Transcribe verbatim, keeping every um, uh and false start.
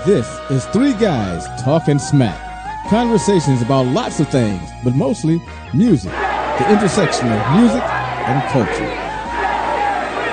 This is Three Guys Talking Smack. Conversations about lots of things, but mostly music. The intersection of music and culture.